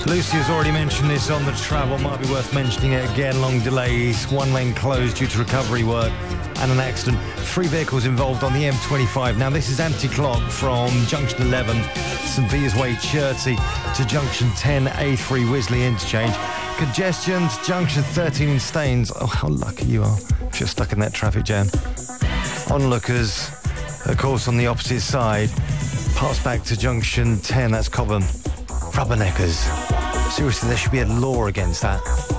Lucy has already mentioned this on the travel, might be worth mentioning it again. Long delays, one lane closed due to recovery work and an accident. 3 vehicles involved on the M25. Now this is anti-clock from junction 11, St Via's Way, Chertsey, to junction 10, A3 Wisley interchange. Congestion to junction 13 in Staines. Oh, how lucky you are if you're stuck in that traffic jam. Onlookers, of course, on the opposite side, pass back to junction 10, that's Cobham. Rubberneckers. Seriously, there should be a law against that.